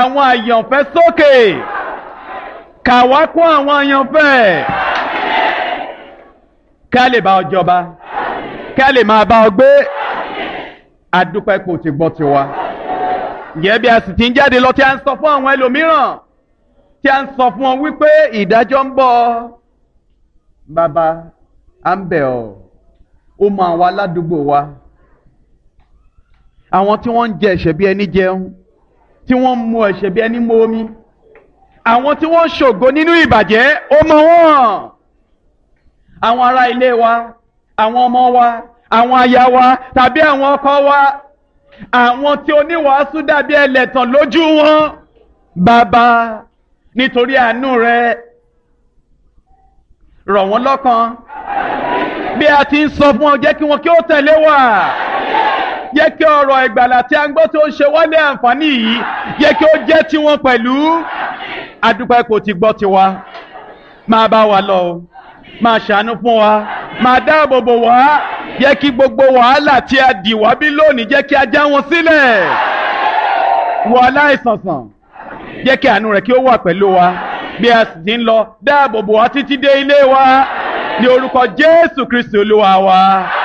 àwọn àyànfẹ́ sókè. Kà wá kún àwọn àyànfẹ́. Ká lè bá ọ jọba. Ká lè máa bá ọ gbé. Adúpẹ́ kò ti gbọ́ tiwa. Ǹjẹ́ bí a sì ti ń jáde lọ tí a ń sọ fún àwọn ẹlòmíràn, tí a ń sọ fún wọn wípé ìdájọ́ ń bọ̀. Bàbá, à ń bẹ̀ ọ́. Ó mọ àwọn aládùúgbò wa. Àwọn tí wọ́n ń jẹ ẹ̀ṣẹ̀ bí ẹni jẹun, tí wọ́n ń mu ẹ̀ṣẹ̀ bí ẹni mu omi. Àwọn tí wọ́n ń ṣògo nínú ìbàjẹ́, ó mọ wọ́n. Àwọn ará ilé wa, àwọn ọmọ wa, àwọn aya wa tàbí àwọn ọkọ wa, àwọn tí oníwàásù dàbí ẹlẹ́tàn lójú wọn. Bàbá, nítorí àánú rẹ, rọ̀ wọ́n lọ́kàn. Bí a ti ń sọ fún ọ, jẹ́ kí wọn kí ó tẹ̀lé wa. Jẹ́ kí ọ̀rọ̀ ìgbàlà tí a ń gbọ́ tó ń ṣe wálé àǹfààní yìí, jẹ́ kí ó jẹ́ tiwọn pẹ̀lú. Adúpẹ́ kò ti gbọ́ tiwa. Máa bá wa lọ o. Máa ṣàánú fún wa. Máa dáàbò bò wá. Jẹ́ kí gbogbo wàhálà tí a dì wá bí lónìí, jẹ́ kí a já wọn sílẹ̀. Wọ aláìsàn sàn. Jẹ́ kí àánú rẹ̀ kí ó wà pẹ̀lú wa. Bí a sì ti ń lọ, dáàbò bò wá títí dé ilé wa. Ní orúkọ Jésù Kristi Olúwa wa.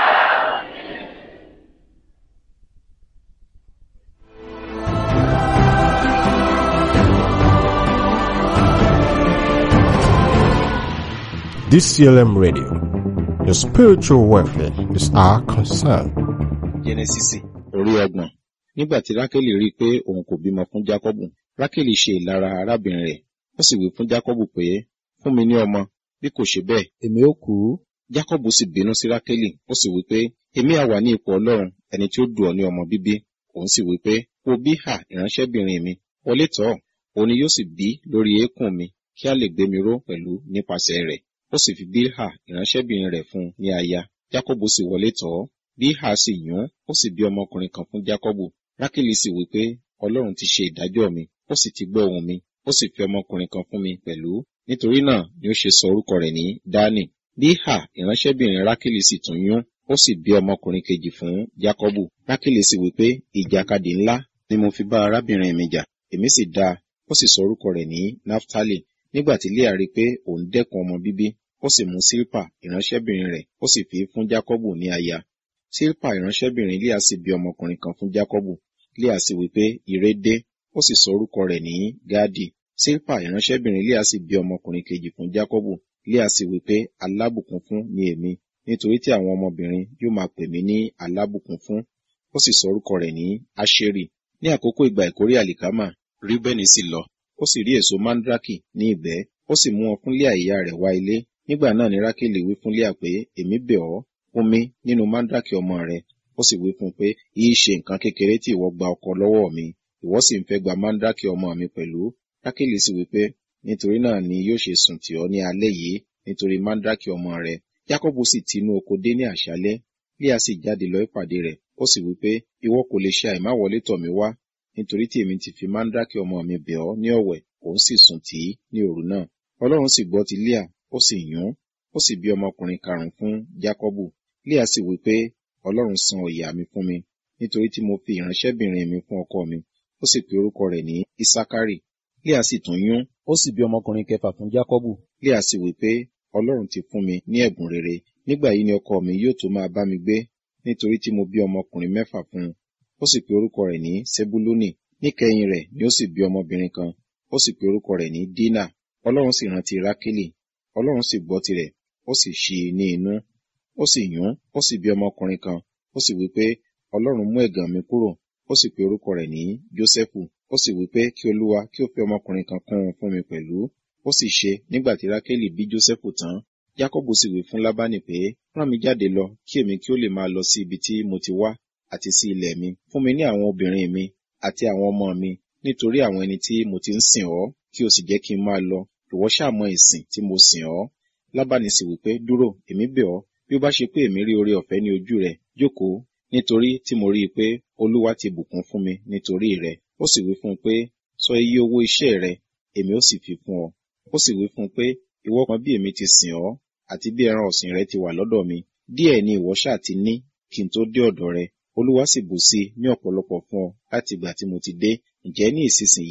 DCLM Radio. Your spiritual welfare is our concern. Jẹ́nẹ́sísì orí 30. Nígbà tí Rákélì rí i pé òun kò bímọ fún Jákọ́bù, Rákélì ṣe ìlara arábìnrin rẹ̀. Ó sì wí fún Jákọ́bù pé, fún mi ní ọmọ, bí kò ṣe bẹ́ẹ̀, èmi ó kú. Jákọ́bù sì bínú sí Rákélì, ó sì wí pé, èmi á wà ní ipò Ọlọ́run, ẹni tí ó dù ọ́ ní ọmọ bíbí. Òun sì wí pé, wo Bíhà ìránṣẹ́bìnrin mi, wọlé tọ̀ ọ́, òun ni yóò sì bí lórí eékún mi, kí a lè gbé mi ró pẹ̀lú nípasẹ̀ rẹ̀. Ó sì fi Bílhà ìránṣẹ́bìnrin rẹ̀ fún un ní aya. Jákọ́bù sì wọlé tọ̀ ọ́. Bílhà sì yún, ó sì bí ọmọkùnrin kan fún Jákọ́bù. Rákélì sì wí pé, Ọlọ́run ti ṣe ìdájọ́ mi, ó sì ti gbọ́ ohùn mi, ó sì fi ọmọkùnrin kan fún mi pẹ̀lú. Nítorí náà ni ó ṣe sọ orúkọ rẹ̀ ní Dánì. Bílhà ìránṣẹ́bìnrin Rákélì sì tún yún, ó sì bí ọmọkùnrin kejì fún Jákọ́bù. Rákélì sì wí pé, ìjàkadì ńlá ni mo fi bá arábìnrin mi jà, èmi sì dá, ó sì sọ orúkọ rẹ̀ ní Náftálì. Nígbà tí Léà rí pé òun dẹ́kun ọmọ bíbí, ó sì mú Sílpà ìránṣẹ́bìnrin rẹ̀, ó sì fi fún Jákọ́bù ní aya. Sílpà ìránṣẹ́bìnrin Léà sì bí ọmọkùnrin kan fún Jákọ́bù. Léà sì wí pé, ire dé, ó sì sọ orúkọ rẹ̀ ní Gáàdì. Sílpà ìránṣẹ́bìnrin Léà sì bí ọmọkùnrin kejì fún Jákọ́bù. Léà sì wí pé, alábùkún fún ni èmi, nítorí tí àwọn ọmọbìnrin yóò máa pè mí ní alábùkún fún. Ó sì sọ orúkọ rẹ̀ ní Áṣérì. Ní àkókò ìgbà ìkórè àlìkámà, Ríbẹ́nì sì lọ, ó sì rí èso mandraki ní ìbẹ́, ó sì mú wọn fún Léà ìyá rẹ̀ wá ilé. Nígbà náà ni Rákélì wí fún Léà pé, èmi bẹ̀ ọ́, fún mi nínú mandraki ọmọ rẹ. Ó sì wí fún un pé, yìí ṣe nǹkan kékeré tí ìwọ gba ọkọ lọ́wọ́ mi, ìwọ sì ń fẹ́ gba mandraki ọmọ mi pẹ̀lú. Rákélì sì wí pé, nítorí náà ni yóò ṣe sùn tì ọ́ ní alẹ́ yìí, nítorí mandraki ọmọ rẹ. Jákọ́bù sì ti inú oko dé ní àṣálẹ́. Léà sì jáde lọ ìpàdé rẹ̀, ó sì wí pé, ìwọ kò lè ṣe àìmáwọlé tọ̀ mí wá, nítorí tí èmi ti fi mandraki ọmọ mi bẹ̀ ọ́ ní ọ̀wẹ̀, òun sì sùn tì í ní òru náà. Ọlọ́run sì gbọ́ ti Léà, ó sì yún, ó sì bí ọmọkùnrin karùn-ún fún Jákọ́bù. Léà sì wí pé, Ọlọ́run san ọ̀yà mi fún mi, nítorí tí mo fi ìránṣẹ́bìnrin mi fún ọkọ mi. Ó sì pe orúkọ rẹ̀ ní Isakari. Léà sì tún yún, ó sì bí ọmọkùnrin kẹfà fún Jákọ́bù. Léà sì wí pé, Ọlọ́run ti fún mi ní ẹ̀bùn rere, nígbà yìí ni ọkọ mi yóò tó máa bá mi gbé, nítorí tí mo bí ọmọkùnrin 6 fún un. Ó sì pe orúkọ rẹ̀ ní Sebuluni. Níkẹyìn rẹ̀ ni ó sì bí ọmọbìnrin kan, ó sì pe orúkọ rẹ̀ ní Dínà. Ọlọ́run sì rántí Rákélì, Ọlọ́run sì gbọ́ tirẹ̀, ó sì ṣí i ní inú. Ó sì yún, ó sì bí ọmọkùnrin kan, ó sì wí pé, Ọlọ́run mú ẹ̀gàn mi kúrò, ó sì pe orúkọ rẹ̀ ní Jósẹ́fù. Ó sì wí pé, kí Olúwa kí ó fi ọmọkùnrin kan kún un fún mi pẹ̀lú. Ó sì ṣe, nígbà tí Rákélì bí Jósẹ́fù tán, Jákọ́bù sì wí fún Lábánì pé, rán mi jáde lọ, kí èmi kí ó lè máa lọ sí ibi tí mo ti wá, àti sí ilẹ̀ mi. Fún mi ní àwọn obìnrin mi, àti àwọn ọmọ mi, nítorí àwọn ẹni tí mo ti ń sìn ọ́, kí o sì jẹ́ kí n máa lọ, ìwọ ṣáà mọ ìsìn tí mo sìn ọ́. Lábánì sì wí pé, dúró, èmi bẹ̀ ọ́, bí ó bá ṣe pé èmi rí oore ọ̀fẹ́ ní ojú rẹ̀, jókòó, nítorí tí mo rí i pé Olúwa ti bùkún fún mi nítorí rẹ̀. Ó sì wí fún un pé, sọ iye owó iṣẹ́ rẹ, èmi ó sì fi fún ọ. Ó sì wí fún un pé, ìwọ mọ bí èmi ti sìn ọ́, àti bí ẹran ọ̀sìn rẹ ti wà lọ́dọ̀ mi. Díẹ̀ ni ìwọ ṣáà ti ní kí n tó dé ọ̀dọ̀ rẹ. Olúwa sì bù sí ní ọ̀pọ̀lọpọ̀ fún ọ láti ìgbà tí mo ti dé. Ǹjẹ́ ní ìsinsìnyí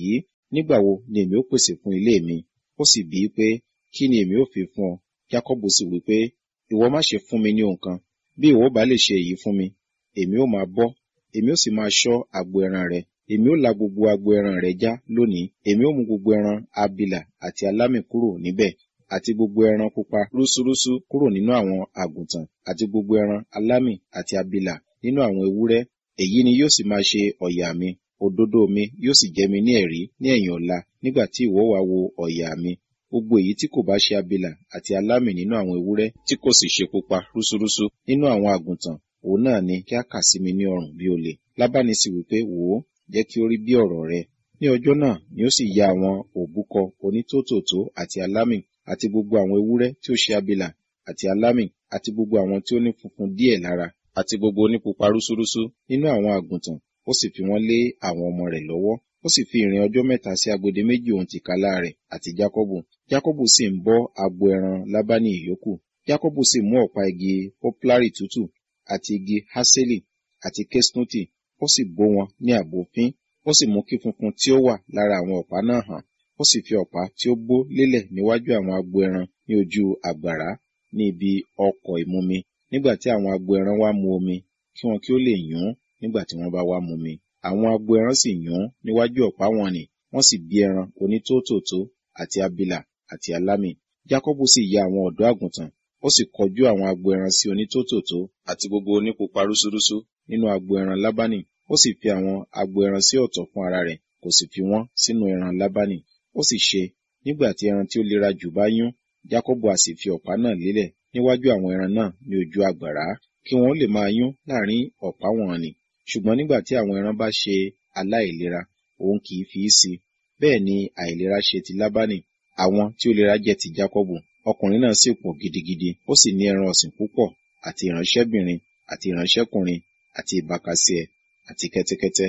nígbà wo ni èmi ó pèsè fún ilé mi? Ó sì bí i pé, kí ni èmi ó fi fún ọ? Jákọ́bù sì wí pé, ìwọ má ṣe fún mi ní ohun kan. Bí ìwọ bá lè ṣe èyí fún mi, èmi ó máa bọ́, èmi ó sì máa ṣọ́ agbo ẹran rẹ. Èmi ó la gbogbo agbo ẹran rẹ já lónìí. Èmi ó mú gbogbo ẹran abilà àti alámì kúrò níbẹ̀, àti gbogbo ẹran pupa rúsúrúsú kúrò nínú àwọn àgùntàn, àti gbogbo ẹran alámì àti abilà nínú àwọn ewúrẹ́. Èyí ni yóò sì máa ṣe ọ̀yà mi. Òdodo mi yóò sì jẹ́ mi ní ẹ̀rí ní ẹ̀yìn ọ̀la, nígbà tí ìwọ wá wo ọ̀yà mi. Gbogbo èyí tí kò bá ṣe abilà àti alámì nínú àwọn ewúrẹ́, tí kò sì ṣe pupa rúsúrúsú nínú àwọn àgùntàn, òun náà ni kí a kà sí mi ní ọrùn bí olè. Lábánì sì wí pé, wò ó, jẹ́ kí ó rí bí ọ̀rọ̀ rẹ. Ní ọjọ́ náà ni ó sì ya àwọn òbúkọ onítòtòtó àti alámì, àti gbogbo àwọn ewúrẹ́ tí ó ṣe abilà àti alámì, àti gbogbo àwọn tí ó ní funfun díẹ̀ lára, àti gbogbo onípupa rúsúrúsú nínú àwọn àgùntàn, ó sì fi wọ́n lé àwọn ọmọ rẹ̀ lọ́wọ́. Ó sì fi ìrìn ọjọ́ mẹ́ta sí agbede méjì òun tìkálà rẹ̀ àti Jákọ́bù. Jákọ́bù sì ń bọ́ agbo ẹran Lábánì ìyókù. Jákọ́bù sì mú ọ̀pá igi poplari tútù àti igi haseli àti kesnuti, ó sì bó wọn ní àbòfín. Ó sì mú kí funfun tí ó wà lára àwọn ọ̀pá náà hàn. Ó sì fi ọ̀pá tí ó bó lélẹ̀ níwájú àwọn agbo ẹran ní ojú àgbàrá ní ibi ọkọ̀ ìmumi, nígbà tí àwọn agbo ẹran wá mu omi, kí wọn kí ó lè yún nígbà tí wọ́n bá wá mumi. Àwọn agbo ẹran sì yún níwájú ọ̀pá wọn nì, wọ́n sì bí ẹran onítòtòtó àti abilà àti alámì. Jákọ́bù sì ya àwọn ọ̀dọ́ àgùntàn, ó sì kọjú àwọn agbo ẹran sí onítòtòtó àti gbogbo onípupa rúsúrúsú nínú agbo ẹran Lábánì. Ó sì fi àwọn agbo ẹran sí ọ̀tọ̀ fún ara rẹ̀, kò sì fi wọ́n sínú ẹran Lábánì. Ó sì ṣe, nígbà tí ẹran tí ó lera jù bá yún, Jákọ́bù a sì fi ọ̀pá náà lélẹ̀ níwájú àwọn ẹran náà ní ojú àgbàrá, kí wọn ó lè máa yún láàrin ọ̀pá wọn nì. Ṣùgbọ́n nígbà tí àwọn ẹran bá ṣe aláìlera, òun kì í fi í sí. Bẹ́ẹ̀ ni àìlera ṣe ti Lábánì, àwọn tí ó lera jẹ́ ti Jákọ́bù. Ọkùnrin náà sì pọ̀ gidigidi, ó sì ní ẹran ọ̀sìn púpọ̀, àti ìránṣẹ́bìnrin, àti ìránṣẹ́kùnrin, àti ìbákasíẹ, àti kẹ́tẹ́kẹ́tẹ́.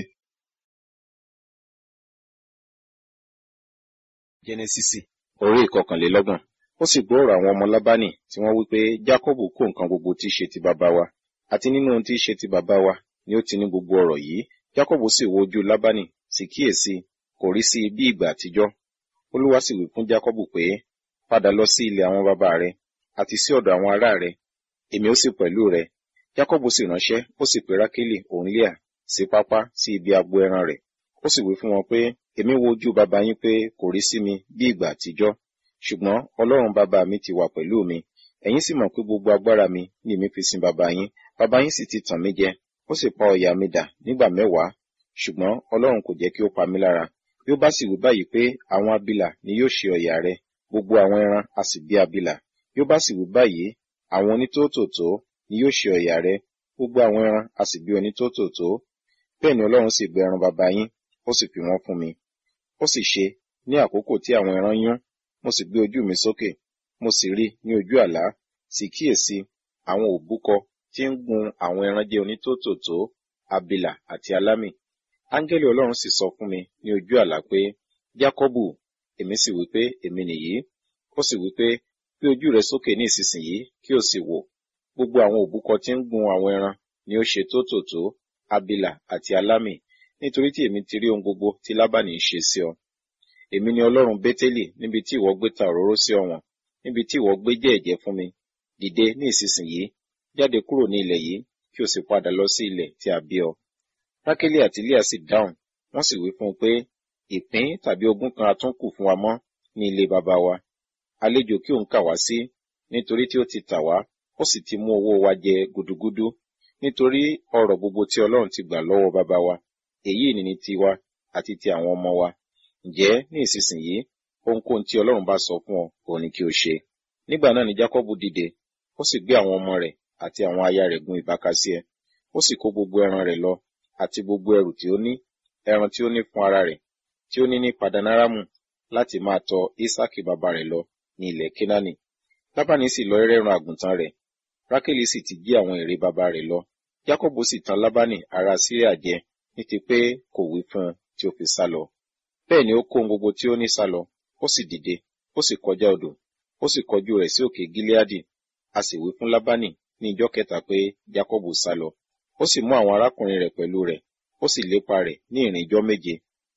Jẹ́nẹ́sísì orí ìkọkànlélọ́gbọ̀n. Ó sì gbọ́ ọ̀rọ̀ àwọn ọmọ Lábánì tí wọ́n wí pé, Jákọ́bù kó nǹkan gbogbo tí í ṣe ti bàbá wa, àti nínú ohun tí í ṣe ti bàbá wa ni ó ti ní gbogbo ọ̀rọ̀ yìí. Jákọ́bù sì wo ojú Lábánì, sì kíyèsí, kò rí sí bí ìgbà àtijọ́. Olúwa sì wí fún Jákọ́bù pé, padà lọ sí ilẹ̀ àwọn bàbá rẹ, àti sí ọ̀dọ̀ àwọn ará rẹ, èmi ó sì pẹ̀lú rẹ. Jákọ́bù sì ránṣẹ́, ó sì pe Rákélì òun Léà sí pápá sí ibi agbo ẹran rẹ̀. Ó sì wí fún wọn pé, èmi wo ojú bàbá yín pé kò rí sí mi bí ìgbà àtijọ́, ṣùgbọ́n Ọlọ́run bàbá mi ti wà pẹ̀lú mi. Ẹ̀yin sì mọ̀ pé gbogbo agbára mi ni èmi fi sin bàbá yín. Bàbá yín sì ti tàn mí jẹ, ó sì pa ọ̀yà mi dà nígbà 10, ṣùgbọ́n Ọlọ́run kò jẹ́ kí ó pa mí lára. Bí ó bá sì wí báyìí pé àwọn abilà ni yóò ṣe ọ̀yà rẹ, gbogbo àwọn ẹran a sì bí abilà. Bí ó bá sì wí báyìí, àwọn onítòtòtó ni yóò ṣe ọ̀yà rẹ, gbogbo àwọn ẹran a sì bí onítòtòtó. Bẹ́ẹ̀ ni Ọlọ́run sì gbé ẹran bàbá yín, ó sì fi wọ́n fún mi. Ó sì ṣe, ní àkókò tí àwọn ẹran yún, mo sì gbé ojú mi sókè, mo sì rí ní ojú àlá, sì kíyèsí, àwọn òbúkọ tí ń gun àwọn ẹran jẹ́ onítòtòtó, abilà àti alámì. Áńgẹ́lì Ọlọ́run sì sọ fún mi ní ojú àlá pé, Jákọ́bù. Èmi sì wí pé, èmi nìyí. Ó sì wí pé, gbé ojú rẹ sókè ní ìsinsìnyí, kí o sì wò. Gbogbo àwọn òbúkọ tí ń gun àwọn ẹran ni ó ṣe tótòtó, abilà àti alámì, nítorí tí èmi ti rí ohun gbogbo tí Lábánì ń ṣe sí ọ. Èmi ni Ọlọ́run Bétélì, níbi tí ìwọ gbé ta òróró sí ọ̀wọ̀n, níbi tí ìwọ gbé jẹ́ ẹ̀jẹ́ fún mi. Dìde ní ìsinsìnyí, jáde kúrò ní ilẹ̀ yìí, kí o sì padà lọ sí ilẹ̀ tí a bí ọ. Rákélì àti Léà sì dáhùn, wọ́n sì wí fún un pé, ìpín tàbí ogún kan a tún kù fún wa mọ́ ní ilé baba wa. Àlejò kí òun kà wá sí, nítorí tí ó ti tà wá, ó sì ti mú owó wa jẹ gudugudu, nítorí ọrọ̀ gbogbo tí Ọlọ́run ti gbà lọ́wọ́ baba wa, èyí ni tiwa àti ti àwọn ọmọ wa. Ǹjẹ́ ní ìsinsìnyí, ohunkóhun tí Ọlọ́run bá sọ fún ọ, òun ni kí o ṣe. Nígbà náà ni Jákọ́bù dìde, ó sì gbé àwọn ọmọ rẹ̀ àti àwọn aya rẹ̀ gun ìbákasíẹ. Ó sì kó gbogbo ẹran rẹ̀ lọ, àti gbogbo ẹrù tí ó ní, ẹran tí ó ní fún ara rẹ̀, tí ó ní ní Padanaramu, láti máa tọ Ísákì bàbá rẹ̀ lọ ní ilẹ̀ Kénáánì. Lábánì sì lọ rẹ́ran àgùntàn rẹ̀, Rákélì sì ti jí àwọn ère bàbá rẹ̀ lọ. Jákọ́bù sì tan Lábánì ará Síríà jẹ, ní ti pé kò wí fún un tí ó fi sálọ. Bẹ́ẹ̀ ni ó kó ohun gbogbo tí ó ní sálọ, ó sì dìde, ó sì kọjá odò, ó sì kọjú rẹ̀ sí òkè Gileadi. A sì wí fún Lábánì ní ijọ́ kẹta pé Jákọ́bù sálọ. Ó sì mú àwọn arákùnrin rẹ̀ pẹ̀lú rẹ̀, ó sì lépa rẹ̀ ní ìrìn ijọ́ 7.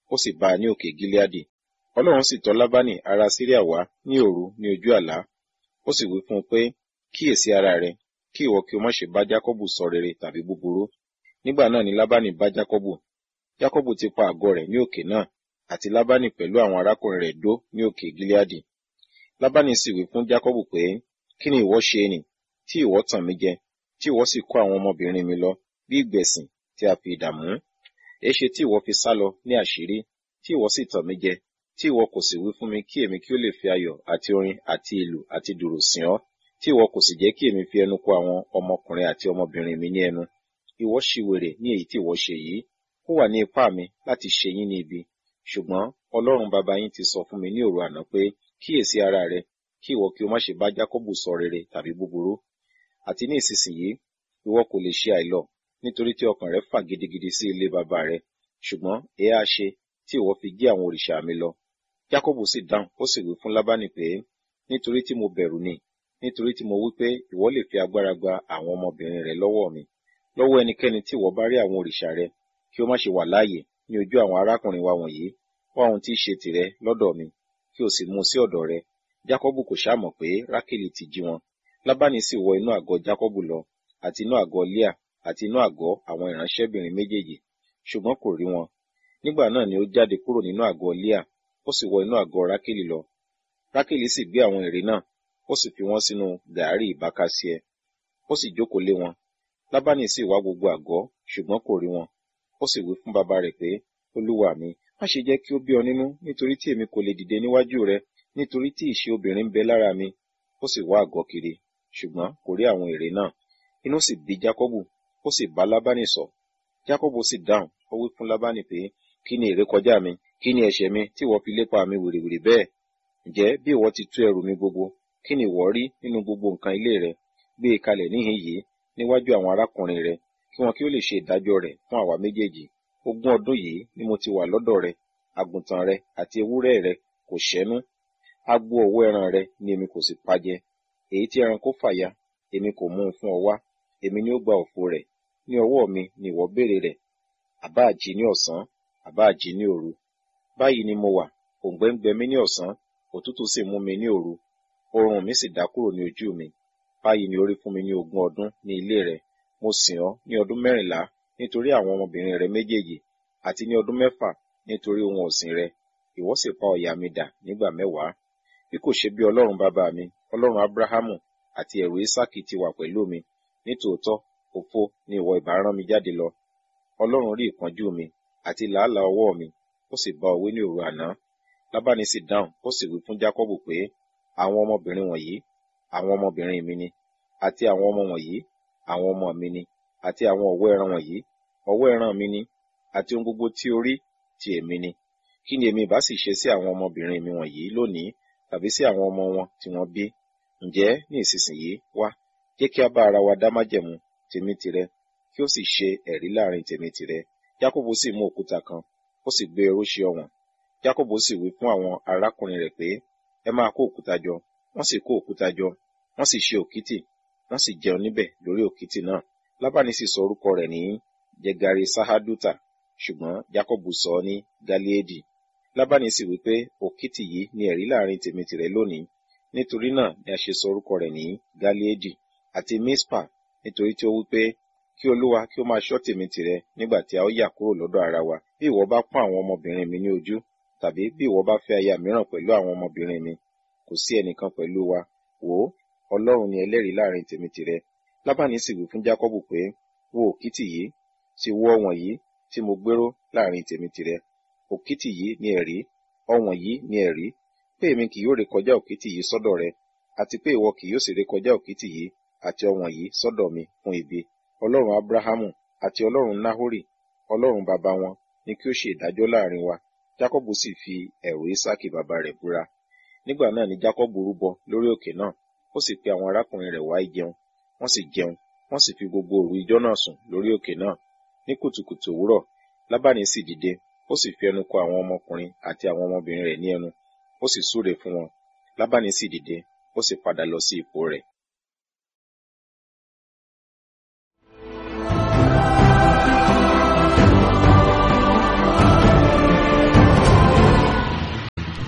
ó sì bá a ní òkè Gileadi. Ọlọ́run sì tọ̀ Lábánì ará Síríà wá ní òru ní ojú àlá, ó sì wí fún un pé, kíyèsí ara rẹ, kí ìwọ kí o má ṣe bá Jákọ́bù sọ rere tàbí búburú. Nígbà náà ni Lábánì bá Jákọ́bù. Jákọ́bù ti pa àgọ́ rẹ̀ ní òkè náà, àti Lábánì pẹ̀lú àwọn arákùnrin rẹ̀ dó ní òkè Gileadi. Lábánì sì wí fún Jákọ́bù pé, kí ni ìwọ ṣe nì, tí ìwọ tàn mí jẹ, tí ìwọ sì kó àwọn ọmọbìnrin mi lọ bí ìgbẹ̀sìn tí a fi idà mú? Èéṣe tí ìwọ fi sálọ ní àṣírí, tí ìwọ sì tàn mí jẹ, tí ìwọ kò sì wí fún mi kí èmi kí ó lè fi ayọ̀ àti orin àti ìlù àti dùrù sìn ọ́, tí ìwọ kò sì jẹ́ kí èmi fi ẹnu kò àwọn ọmọkùnrin àti ọmọbìnrin mi ní ẹnu? Ìwọ ṣìwèrè ní èyí tí ìwọ ṣe yìí. Ó wà ní ipá mi láti ṣe yín ní ibi, ṣùgbọ́n Ọlọ́run bàbá yín ti sọ fún mi ní òru àná pé, kíyèsí ara rẹ, kí ìwọ kí o má ṣe bá Jákọ́bù sọ rere tàbí búburú. Àti ní ìsinsìnyí, ìwọ kò lè ṣe àìlọ, nítorí tí ọkàn rẹ fà gidigidi sí ilé bàbá rẹ. Ṣùgbọ́n èé ha ṣe tí ìwọ fi jí àwọn òrìṣà mi lọ? Jákọ́bù sì dáhùn, ó sì wí fún Lábánì pé, nítorí tí mo bẹ̀rù ni, nítorí tí mo wí pé ìwọ lè fi agbára gba àwọn ọmọbìnrin rẹ lọ́wọ́ mi. Lọ́wọ́ ẹnikẹ́ni tí ìwọ bá rí àwọn òrìṣà rẹ, kí ó má ṣe wà láàyè ní ojú àwọn arákùnrin wa wọ̀nyí. Wá ohun tí í ṣe tìrẹ lọ́dọ̀ mi, kí o sì mú sí ọ̀dọ̀ rẹ. Jákọ́bù kò ṣá mọ̀ pé Rákélì ti jí wọn. Lábánì sì wọ inú àgọ́ Jákọ́bù lọ, àti inú àgọ́ Líà, àti inú àgọ́ àwọn ìránṣẹ́bìnrin méjèèjì, ṣùgbọ́n kò rí wọn. Nígbà náà ni ó jáde kúrò nínú àgọ́ Líà, ó sì wọ inú àgọ́ Rákélì lọ. Rákélì sì gbé àwọn ère náà, ó sì fi wọ́n sínú gàárì ìbákasíẹ, ó sì jókòó lé wọn. Lábánì sì wá gbogbo àgọ́, ṣùgbọ́n kò rí wọn. Ó sì wí fún bàbá rẹ̀ pé, olúwa mi, má ṣe jẹ́ kí ó bí ọ nínú, nítorí tí èmi kò lè dìde níwájú rẹ, nítorí tí ìṣe obìnrin ń bẹ lára mi. Ó sì wá àgọ́ kiri, ṣùgbọ́n kò rí àwọn ère náà. Inú sì bí Jákọ́bù, ó sì bá Lábánì sọ̀. Jákọ́bù sì dáhùn, ó wí fún Lábánì pé, kí ni ìrékọjá mi, kí ni ẹ̀ṣẹ̀ mi tí ìwọ fi lépa mi wìrìwìrì bẹ́ẹ̀? Ǹjẹ́ bí ìwọ ti tú ẹrù mi gbogbo, kí ni ìwọ rí nínú gbogbo nǹkan ilé rẹ? Gbé e kalẹ̀ níhìn yìí níwájú àwọn arákùnrin rẹ, kí wọn kí ó lè ṣe ìdájọ́ rẹ̀ fún àwa méjèèjì. 20 ọdún yìí ni mo ti wà lọ́dọ̀ rẹ, àgùntàn rẹ àti ewúrẹ́ rẹ kò ṣẹ́nú, agbo ọ̀wọ́ ẹran rẹ ni èmi kò sì pajẹ. Èyí tí ẹranko fàya, èmi kò mú un fún ọ wá, èmi ni ó gba òfo rẹ̀, ní ọwọ́ mi ni ìwọ béèrè rẹ̀. Àbá jí ní ọ̀sán, àbá jí ní òru. Báyìí ni mo wà, òǹgbẹ ń gbẹ mí ní ọ̀sán, òtútù sì mú mi ní òru, oorun mi sì dá kúrò ní ojú mi. Báyìí ni ó rí fún mi ní 20 ọdún ní ilé rẹ. Mo sìn ọ́ ní ọdún 14 nítorí àwọn ọmọbìnrin rẹ méjèèjì, àti ní ọdún 6 nítorí ohun ọ̀sìn rẹ. Ìwọ sì pa ọ̀yà mi dà nígbà 10. Bí kò ṣe bí Ọlọ́run bàbá mi, Ọlọ́run Ábúráhámù àti ẹ̀rù Ísákì ti wà pẹ̀lú mi, nítòótọ́ òfo ni ìwọ ìbá rán mi jáde lọ. Ọlọ́run rí ìpọ́njú mi àti làálàá ọwọ́ mi, ó sì bá ọ wí ní òru àná. Lábánì sì dáhùn, ó sì wí fún Jákọ́bù pé, àwọn ọmọbìnrin wọ̀nyí, àwọn ọmọbìnrin mi ni, àti àwọn ọmọ wọ̀nyí, àwọn ọmọ mi ni, àti àwọn ọ̀wọ́ ẹran wọ̀nyí, ọ̀wọ́ ẹran mi ni, àti ohun gbogbo tí ó rí ti èmi ni. Kí ni èmi ìbá sì ṣe sí àwọn ọmọbìnrin mi wọ̀nyí lónìí, tàbí sí àwọn ọmọ wọn tí wọ́n bí? Ǹjẹ́ ní ìsinsìnyí wá, jẹ́ kí a bá ara wa dá májẹ̀mú tèmi tìrẹ, kí ó sì ṣe ẹ̀rí láàrin tèmi tìrẹ. Jákọ́bù sì mú òkúta kan, ó sì gbé oró ṣe ọ̀wọ̀n. Jákọ́bù sì wí fún àwọn arákùnrin rẹ̀ pé, ẹ máa kó òkúta jọ. Wọ́n sì kó òkúta jọ, wọ́n sì ṣe òkìtì, wọ́n sì jẹun níbẹ̀ lórí òkìtì náà. Lábánì sì sọ orúkọ rẹ̀ ní Jegari Sahaduta, ṣùgbọ́n Jákọ́bù sọ ọ́ ní Galeedi. Lábánì sì wí pé, òkìtì yìí ni ẹ̀rí láàrin tèmi tìrẹ lónìí. Nítorí náà ni a ṣe sọ orúkọ rẹ̀ ní Galeedi. Àti Mispa, nítorí tí ó wí pé, kí Olúwa kí ó máa ṣọ́ tèmi tìrẹ nígbà tí a ó yà kúrò lọ́dọ̀ ara wa. Bí ìwọ bá pọ́n àwọn ọmọbìnrin mi ní ojú, tàbí bí ìwọ bá fẹ́ aya mìíràn pẹ̀lú àwọn ọmọbìnrin mi, kò sí ẹnìkan pẹ̀lú wa. Wò ó, Ọlọ́run ni ẹlẹ́rìí láàrin tèmi tìrẹ. Lábánì sì wí fún Jákọ́bù pé, wo òkìtì yìí, sì wo ọ̀wọ̀n yìí tí mo gbéró láàrin tèmi tìrẹ. Òkìtì yìí ni ẹ̀rí, ọ̀wọ̀n yìí ni ẹ̀rí, pé èmi kì yóò rékọjá òkìtì yìí sọ́dọ̀ rẹ, àti pé ìwọ kì yóò sì rékọjá òkìtì yìí àti ọ̀wọ̀n yìí sọ́dọ̀ mi fún ibi. Ọlọ́run Ábúráhámù àti Ọlọ́run Náhórì, Ọlọ́run bàbá wọn, ni kí ó ṣe ìdájọ́ láàrin wa. Jákọ́bù sì fi ẹ̀rù Ísákì bàbá rẹ̀ búra. Nígbà náà ni Jákọ́bù rúbọ lórí òkè náà, ó sì pe àwọn arákùnrin rẹ̀ wá jẹun. Wọ́n sì jẹun, wọ́n sì fi gbogbo òru ijọ́ náà sùn lórí òkè náà. Ní kùtùkùtù òwúrọ̀, Lábánì sì dìde, ó sì fi ẹnu kò àwọn ọmọkùnrin àti àwọn ọmọbìnrin rẹ̀ ní ẹnu, ó sì súre fún wọn. Lábánì sì dìde, ó sì padà lọ sí ipò rẹ̀.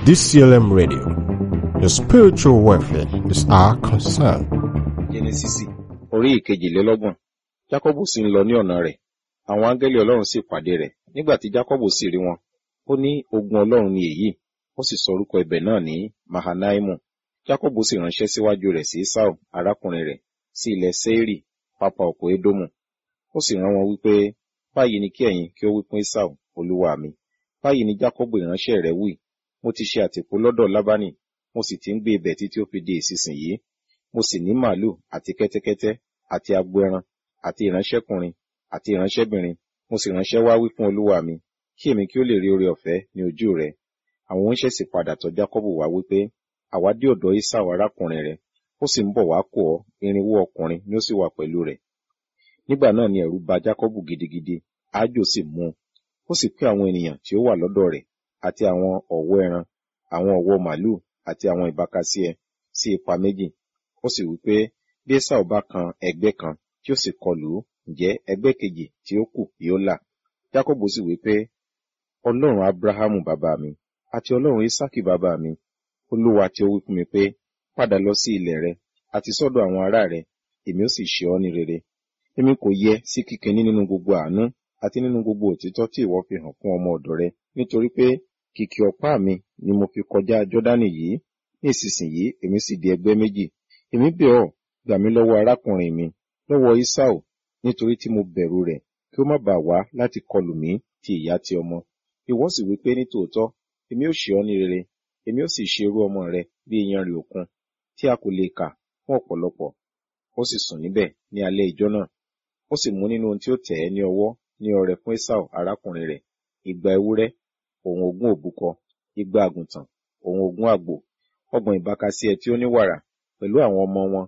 DCLM Radio. Your spiritual welfare is our concern. Jẹ́nẹ́sísì orí ìkejìlélọ́gbọ̀n. Jákọ́bù sì ń lọ ní ọ̀nà rẹ̀. Àwọn áńgẹ́lì Ọlọ́run sì pàdé rẹ̀. Nígbà tí Jákọ́bù sì rí wọn, ó ní ogun Ọlọ́run ni èyí. Ó sì sọ orúkọ ibẹ̀ náà ní Mahanaimu. Jákọ́bù sì ránṣẹ́ síwájú rẹ̀ sí Esau, arákùnrin rẹ̀, sí ilẹ̀ Seiri, pápá oko Edomu. Ó sì rán wọn wípé, báyìí ni kí ẹ̀yin kí ó wí fún Esau, olúwa mi. Báyìí ni Jákọ́bù ìránṣẹ́ rẹ̀ wí. Mo ti ṣe àtìpó lọ́dọ̀ Lábánì, mo sì ti ń gbé ibẹ̀ títí ó fi di ìsinsìnyí. Mo sì ní màálù àti kẹ́tẹ́kẹ́tẹ́ àti agbo ẹran àti ìránṣẹ́kùnrin àti ìránṣẹ́bìnrin. Mo sì ránṣẹ́ wá wí fún olúwa mi, kí èmi kí ó lè rí oore ọ̀fẹ́ ní ojú rẹ̀. Àwọn oníṣẹ́ sì padà tọ̀ Jákọ́bù wá wípé, àwa dé ọ̀dọ̀ Esau arákùnrin rẹ̀, ó sì ń bọ̀ wá kó ọ, 400 ọkùnrin ni ó sì wà pẹ̀lú rẹ̀. Nígbà náà ni ẹ̀rù bà Jákọ́bù gidigidi, àjò sì mú un. Ó sì pín àwọn ènìyàn tí ó wà lọ́dọ̀ rẹ̀, àti àwọn ọ̀wọ́ ẹran, àwọn ọ̀wọ́ màálù, àti àwọn ìbákasíẹ sí ipa méjì. Ó sì wí pé, bí Esau bá kan ẹgbẹ́ kan tí ó sì kọlù ú, ǹjẹ́ ẹgbẹ́ kejì tí ó kù yóò là? Jákọ́bù sì wí pé, Ọlọ́run Abrahamu bàbá mi, àti Ọlọ́run Isaki bàbá mi, Olúwa tí ó wí fún mi pé, padà lọ sí ilẹ̀ rẹ, àti sọ́dọ̀ àwọn ará rẹ, èmi ó sì ṣe ọ́ ní rere. Èmi kò yẹ sí kíkẹní nínú gbogbo àánú, àti nínú gbogbo òtítọ́ tí ìwọ fi hàn fún ọmọ ọ̀dọ̀ rẹ, nítorí pé kìkì ọ̀pá mi ni mo fi kọjá Jọ́dánì yìí. Ní ìsinsìnyí èmi sì di ẹgbẹ́ méjì. Èmi bẹ̀ ọ́, gbà mí lọ́wọ́ arákùnrin mi, lọ́wọ́ Esau, nítorí tí mo bẹ̀rù rẹ̀, kí ó má bàa wá láti kọlù mí ti ìyá ti ọmọ. Ìwọ sì wí pé ní tòótọ́, èmi ó ṣe ọ́ ní rere, èmi ó sì ṣe irú ọmọ rẹ bí iyanrìn òkun, tí a kò lè kà fún ọ̀pọ̀lọpọ̀. Ó sì sùn níbẹ̀ ní alẹ́ ijọ́ náà. Ó sì mú nínú ohun tí ó tẹ̀ ẹ́ ní ọwọ́ ní ọrẹ fún Esau arákùnrin rẹ̀, 200 ewúrẹ́, òun 20 òbúkọ, 200 àgùntàn, òun 20 àgbò, 30 ìbákasíẹ tí ó ní wàrà, pẹ̀lú àwọn ọmọ wọn,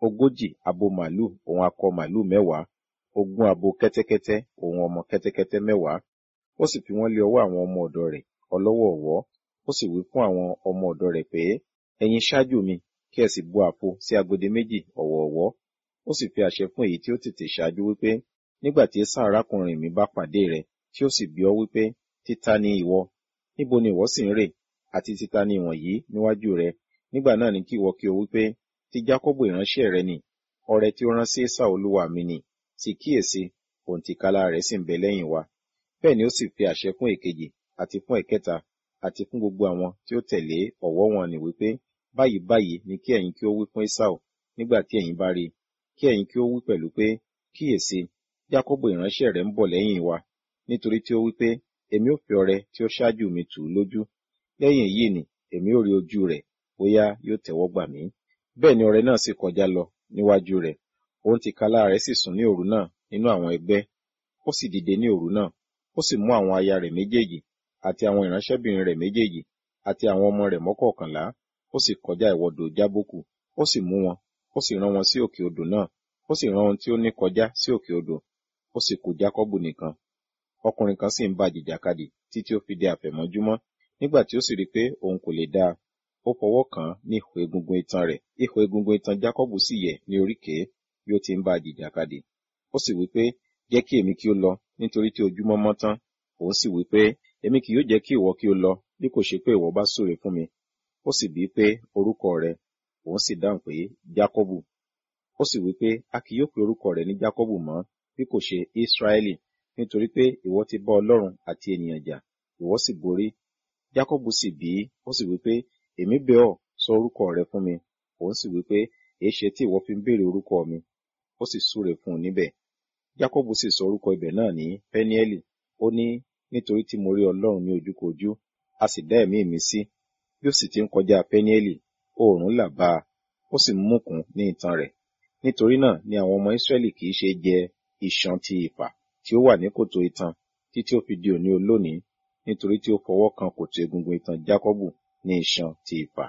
40 abo màálù, òun akọ màálù 10, 20 abo kẹ́tẹ́kẹ́tẹ́, òun ọmọ kẹ́tẹ́kẹ́tẹ́ 10. Ó sì fi wọ́n lé ọwọ́ àwọn ọmọ ọ̀dọ̀ rẹ̀ ọlọ́wọ́ ọ̀wọ́. Ó sì wí fún àwọn ọmọ ọ̀dọ̀ rẹ̀ pé, ẹ̀yin ṣáájú mi, kí ẹ sì bu àpò sí agbede méjì ọ̀wọ̀ọ̀wọ́. Ó sì fi àṣẹ fún èyí tí ó tètè ṣáájú wípé, nígbà tí Esau arákùnrin mi bá pàdé rẹ̀, tí ó sì bi ọ́ wípé, títa ni ìwọ? Níbo ni ìwọ sì ń rè? Àti títa ni ìwọ̀nyí níwájú rẹ? Nígbà náà ni kí ìwọ kí o wípé, ti Jákọ́bù ìránṣẹ́ rẹ ni, ọrẹ tí ó rán sí Esau olúwa mi ni, sì kíyèsí, òun tìkálára rẹ̀ sì ń bẹ lẹ́yìn wa. Bẹ́ẹ̀ ni ó sì fi àṣẹ fún èkejì, àti fún ẹ̀kẹta, àti fún gbogbo àwọn tí ó tẹ̀lé ọ̀wọ́ wọn ni wípé, báyìí báyìí ni kí ẹ̀yin kí ó wí fún Esau, nígbà tí ẹ̀yin bá rí i. Kí ẹ̀yin kí ó wí pẹ̀lú pé, kíyèsí, Jákọ́bù ìránṣẹ́ rẹ̀ ń bọ̀ lẹ́yìn wa, nítorí tí ó wí pé, èmi ó fi ọrẹ tí ó ṣáájú mi tù ú lójú. Lẹ́yìn èyí ni èmi ó rí ojú rẹ̀, bóyá yóò tẹ́wọ́ gbà mí. Bẹ́ẹ̀ ni ọrẹ náà sì kọjá lọ níwájú rẹ̀. Òun tìkálára rẹ̀ sì sùn ní òru náà nínú àwọn ẹgbẹ́. Ó sì dìde ní òru náà, ó sì mú àwọn aya rẹ̀ méjèèjì, àti àwọn ìránṣẹ́bìnrin rẹ̀ méjèèjì, àti àwọn ọmọ rẹ̀ 11, ó sì kọjá ìwọdò Jábókù. Ó sì mú wọn, ó sì rán wọn sí òkè odò náà, ó sì rán ohun tí ó ní kọjá sí òkè odò. Ó sì kù Jákọ́bù nìkan. Ọkùnrin kan sì ń bá jìjàkadì títí ó fi di àfẹ̀mọ́júmọ́. Nígbà tí ó sì rí pé òun kò lè dá a, ó fọwọ́ kàn án ní ihò egungun itan rẹ̀. Ihò egungun itan Jákọ́bù sì yẹ̀ ní oríkèé bí ó ti ń bá jìjàkadì. Ó sì wí pé, jẹ́ kí èmi kí ó lọ, nítorí tí ojúmọ́ mọ́ tán. Òun sì wí pé, èmi kì yóò jẹ́ kí ìwọ kí ó lọ, bí kò ṣe pé ìwọ bá súre fún mi. Ó sì bí pé, orúkọ rẹ̀? Òun sì dáhùn pé, Jákọ́bù. Ó sì wí pé, a kì yóò pe orúkọ rẹ̀ ní Jákọ́bù mọ́, bí kò ṣe Ísírẹ́lì, nítorí pé ìwọ ti bá Ọlọ́run àti ènìyàn jà, ìwọ sì borí. Jákọ́bù sì bí, ó sì wí pé, èmi bẹ̀ ọ́, sọ orúkọ rẹ fún mi. Òun sì wí pé, èéṣe tí ìwọ fi ń béèrè orúkọ mi? Ó sì súre fún un níbẹ̀. Jákọ́bù sì sọ orúkọ ibẹ̀ náà ní Pẹ́niẹ́lì. Ó ní, nítorí tí mo rí Ọlọ́run ní ojúkojú, a sì dá ẹ̀mí mi sí. Bí ó sì ti ń kọjá Pẹ́niẹ́lì, oòrùn là bá a, ó sì mókun ní itan rẹ̀. Nítorí náà ni àwọn ọmọ Ísírẹ́lì kì í ṣe jẹ iṣan ti ìfà tí ó wà ní kòtò itan, títí ó fi di òní olónìí, nítorí tí ó fọwọ́ kan kòtò egungun itan Jákọ́bù ní iṣan ti ìfà.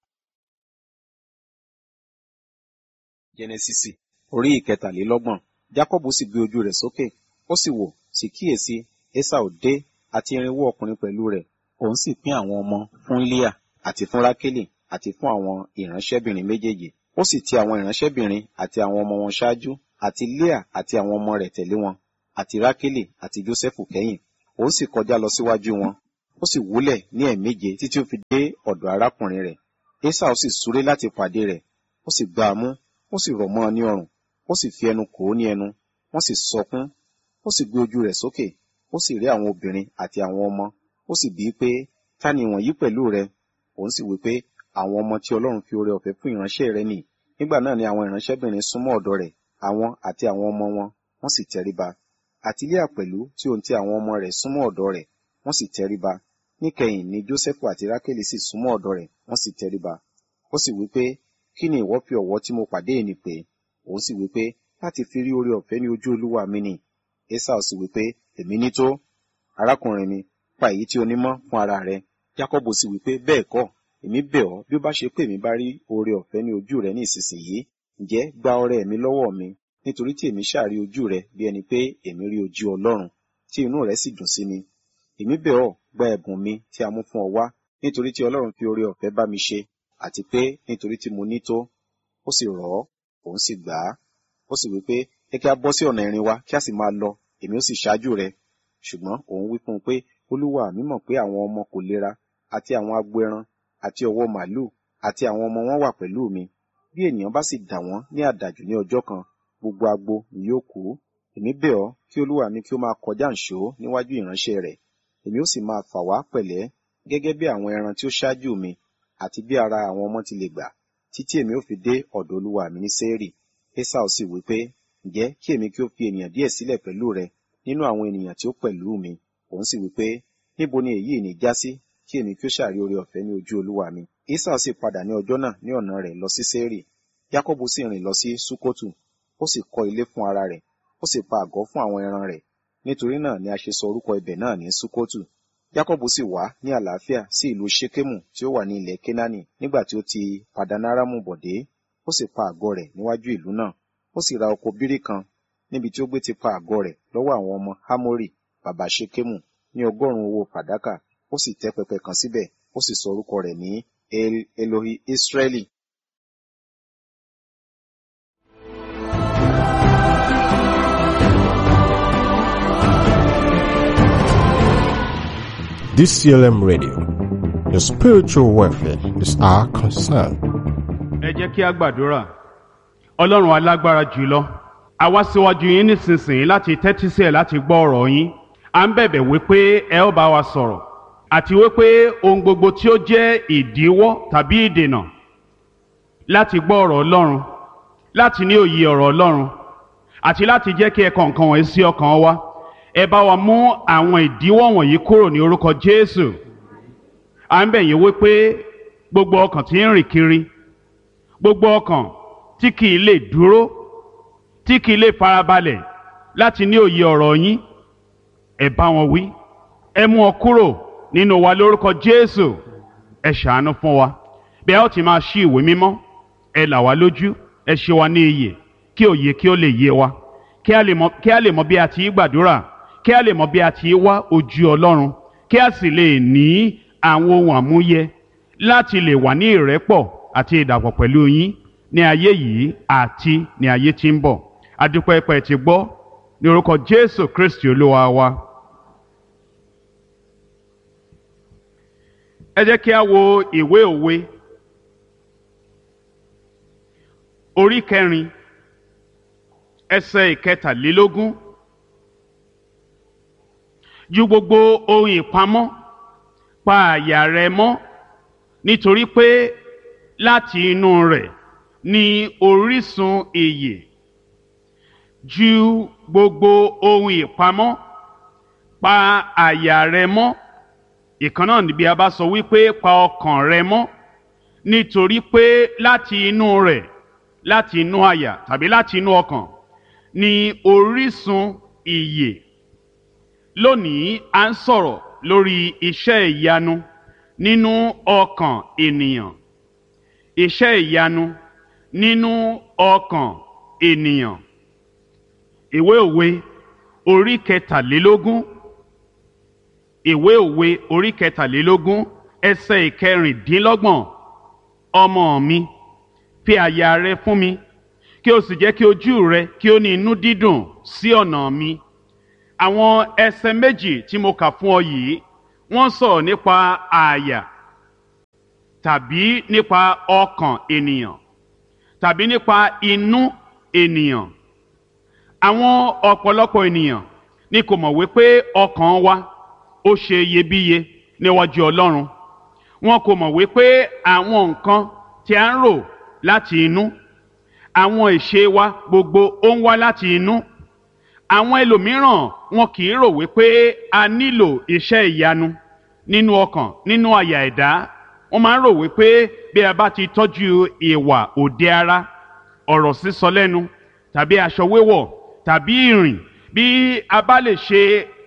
Jẹ́nẹ́sísì orí ìkẹtàlélọ́gbọ̀n. Jákọ́bù sì gbé ojú rẹ̀ sókè, ó sì wò, sì kíyèsí, Esau dé, àti 400 ọkùnrin pẹ̀lú rẹ̀. Òun sì pín àwọn ọmọ fún Líà, àti fún Rákélì, àti fún àwọn ìránṣẹ́bìnrin méjèèjì. Ó sì ti àwọn ìránṣẹ́bìnrin àti àwọn ọmọ wọn ṣáájú, àti Líà àti àwọn ọmọ rẹ̀ tẹ̀lé wọn, àti Rákélì àti Jósẹ́fù kẹ́yìn. Òun sì kọjá lọ síwájú wọn, ó sì wólẹ̀ ní ẹ̀ẹ̀méje títí ó fi dé ọ̀dọ̀ arákùnrin rẹ̀. Ésáù sì súré láti pàdé rẹ̀, ó sì gbá a mú, ó sì rọ̀ mọ́ ọ ní ọrùn, ó sì fi ẹnu kò ó ní ẹnu, wọ́n sì sọkún. Ó sì gbé ojú rẹ̀ sókè, ó sì rí àwọn obìnrin àti àwọn ọmọ, ó sì bíi pé, ta ni wọ̀nyí pẹ̀lú rẹ? Òun sì wí pé, àwọn ọmọ tí Ọlọ́run fi oore ọ̀fẹ́ fún ìránṣẹ́ rẹ̀ nì. Nígbà náà ni àwọn ìránṣẹ́bìnrin súnmọ́ ọ̀dọ̀ rẹ̀, àwọn àti àwọn ọmọ wọn, wọ́n sì tẹríba. Àti Léà pẹ̀lú tí òun ti àwọn ọmọ rẹ̀ súnmọ́ ọ̀dọ̀ rẹ̀, wọ́n sì tẹríba. Níkẹyìn ni Jósẹ́fù àti Rákélì sì súnmọ́ ọ̀dọ̀ rẹ̀, wọ́n sì tẹríba. Ó sì wí pé, kí ni ìwọ fi ọ̀wọ́ tí mo pàdé ẹni pè? Òun sì wí pé, láti fi rí oore ọ̀fẹ́ ní ojú Olúwa mi ni. Ésáù sì wí pé, èmi ní tó. Arákùnrin mi, pa èyí tí o ní mọ́ fún ara rẹ. Jákọ́bù sì wí pé, bẹ́ẹ̀ kọ́, èmi bẹ̀ ọ́, bí ó bá ṣe pé èmi bá rí oore ọ̀fẹ́ ní ojú rẹ ní ìsinsìnyí, ǹjẹ́ gba ọrẹ mi lọ́wọ́ mi, nítorí tí èmi ṣàrí ojú rẹ bí ẹni pé èmi rí ojú Ọlọ́run, tí inú rẹ sì dùn sí mi. Èmi bẹ̀ ọ́, gba ẹ̀bùn mi tí a mú fún ọ wá, nítorí tí Ọlọ́run fi oore ọ̀fẹ́ bá mi ṣe, àti pé nítorí tí mo ní tó. Ó sì rọ̀ ọ́, òun sì gbà á. Ó sì wí pé, ẹ kí a bọ́ sí ọ̀nà ìrìn wa, kí a sì máa lọ, èmi ó sì ṣáájú rẹ. Ṣùgbọ́n òun wí fún un pé, Olúwa mi mọ̀ pé àwọn ọmọ kò lera, àti àwọn agbo ẹran, àti ọ̀wọ́ màlúù, àti àwọn ọmọ wọn wà pẹ̀lú mi. Bí ènìyàn bá sì dà wọ́n ní àdàjù ní ọjọ́ kan, gbogbo agbo ni yóò kú. Èmi bẹ̀ ọ́, kí Olúwa mi kí ó máa kọjá ǹṣó níwájú ìránṣẹ́ rẹ̀. Èmi ó sì máa fà wá pẹ̀lẹ́, gẹ́gẹ́ bí àwọn ẹran tí ó ṣáájú mi, àti bí ara àwọn ọmọ ti lè gbà, títí èmi ó fi dé ọ̀dọ̀ Olúwa mi ní Séírì. Ésáù sì wí pé, ǹjẹ́ kí èmi kí ó fi ènìyàn díẹ̀ sílẹ̀ pẹ̀lú rẹ nínú àwọn ènìyàn tí ó pẹ̀lú mi? Òun sì wí pé, níbo ni èyí ní já sí, kí èmi kí ó ṣàrí oore ọ̀fẹ́ ní ojú Olúwa mi? Ésáù sì padà ní ọjọ́ náà ní ọ̀nà rẹ̀ lọ sí Séírì. Jákọ́bù sì rìn lọ sí Súkótù, ó sì kọ́ ilé fún ara rẹ̀, ó sì pa àgọ́ fún àwọn ẹran rẹ̀. Nítorí náà ni a ṣe sọ orúkọ ibẹ̀ náà ní Súkótù. Jákọ́bù sì wá ní àlàáfíà sí ìlú Ṣékémù tí ó wà ní ilẹ̀ Kénáánì nígbà tí ó ti Padanaramu bọ̀dé. Ó sì pa àgọ́ rẹ̀ níwájú ìlú náà. Ó sì ra oko bírí kan níbi tí ó gbé ti pa àgọ́ rẹ̀ lọ́wọ́ àwọn ọmọ Hámórì bàbá Ṣékémù ní 100 owó fàdákà. Ó sì tẹ́ pẹpẹ kan síbẹ̀, ó sì sọ orúkọ rẹ̀ ní El Elohi Israeli. DCLM Radio. Your spiritual welfare is our concern. Ẹ jẹ́ kí a gbàdúrà. Ọlọ́run alágbára jùlọ, a wá síwájú yín nísinsìnyí láti tẹ́tí sí ẹ̀ láti gbọ́ ọ̀rọ̀ yín. À ń bẹ̀bẹ̀ wípé ẹ ó bá wa sọ̀rọ̀, àti wípé ohun gbogbo tí ó jẹ́ ìdíwọ́ tàbí ìdènà láti gbọ́ ọ̀rọ̀ Ọlọ́run, láti ní òye ọ̀rọ̀ Ọlọ́run, àti láti jẹ́ kí ẹ kọ nǹkan wọ̀nyí sí ọkàn wa. Ẹ bá wa mú àwọn ìdíwọ́ wọ̀nyí kúrò ní orúkọ Jésù. À ń bẹ̀ yín wípé gbogbo ọkàn tí ń rìn kiri, gbogbo ọkàn tí kì í lè dúró, tí kì í lè farabalẹ̀ láti ní òye ọ̀rọ̀ yín, ẹ bá wọn wí, ẹ mú wọn kúrò nínú wa lórúkọ Jésù. Ẹ ṣàánú fún wa bí a ó ti máa ṣí ìwé mímọ́, ẹ là wá lójú, ẹ ṣe wa ní iyè, kí òye kí ó lè yé wa, kí a lè mọ bí a ti gbàdúrà, kí a lè mọ bí a ti wá ojú Ọlọ́run, kí a sì lè ní àwọn ohun àmúyẹ láti lè wà ní ìrẹ́pọ̀ àti ìdàpọ̀ pẹ̀lú yín ní ayé yìí àti ní ayé tí ń bọ̀. A dúpẹ́ pé ẹ ti gbọ́ ní orúkọ Jésù Kristi Olúwa wa. Ẹ jẹ́ kí a wo ìwé òwe orí 4 ẹsẹ̀ 13. Ju gbogbo ohun ìpamọ́ pa àyà rẹ mọ́, nítorí pé láti inú rẹ̀ ni orísun ìyè. Ju gbogbo ohun ìpamọ́ pa àyà rẹ mọ́. Ìkan náà níbi a bá sọ wípé pa ọkàn rẹ mọ́, nítorí pé láti inú rẹ̀, láti inú àyà tàbí láti inú ọkàn ni orísun ìyè. Lónìí a ń sọ̀rọ̀ lórí iṣẹ́ ìyanu nínú ọkàn ènìyàn. Iṣẹ́ ìyanu nínú ọkàn ènìyàn. Ìwé òwe orí 13. Ìwé òwe orí 13 ẹsẹ̀ 26. Ọmọ mi, fi àyà rẹ fún mi, kí o sì jẹ́ kí ojú rẹ kí ó ní inú dídùn sí ọ̀nà mi. Àwọn ẹsẹ̀ méjì tí mo kà fún ọ yìí, wọ́n sọ̀rọ̀ nípa àyà tàbí nípa ọkàn ènìyàn tàbí nípa inú ènìyàn. Àwọn ọ̀pọ̀lọpọ̀ ènìyàn ni kò mọ̀ wípé ọkàn wa ó ṣe iyebíye níwájú Ọlọ́run. Wọn kò mọ̀ wípé àwọn nǹkan tí a ń rò láti inú, àwọn ìṣe wa gbogbo ó ń wá láti inú. Àwọn ẹlòmíràn wọn kì í rò wípé a nílò iṣẹ́ ìyanu nínú ọkàn, nínú àyà ẹ̀dá. Wọ́n máa ń rò wípé bí a bá ti tọ́jú ìwà òde ara, ọ̀rọ̀ sísọ lẹ́nu tàbí aṣọ wíwọ̀ tàbí ìrìn, bí a bá lè ṣe